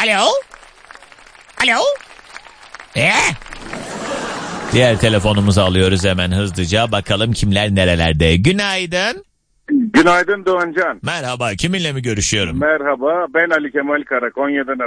Alo? Alo? Diğer telefonumuzu alıyoruz hemen hızlıca. Bakalım kimler nerelerde. Günaydın. Günaydın Doğancan. Merhaba, kiminle mi görüşüyorum? Merhaba, ben Ali Kemal Kara, Konya'dan